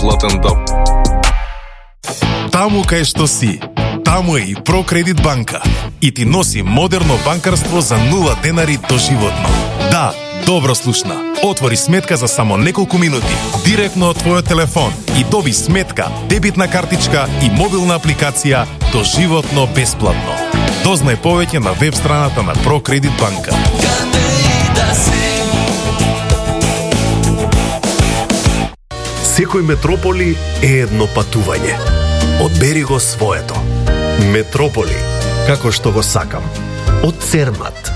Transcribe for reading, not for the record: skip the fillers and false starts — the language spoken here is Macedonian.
златен дом. Таму кај што си, таму е и Прокредит банка. И ти носи модерно банкарство за 0 денари доживотно. Да, добро слушна. Отвори сметка за само неколку минути, директно од твојот телефон и доби сметка, дебитна картичка и мобилна апликација доживотно бесплатно. Дознај повеќе на веб страната на Прокредит банка. Секој метрополи е едно патување. Одбери го своето. Метрополи, како што го сакам. Од Цермат.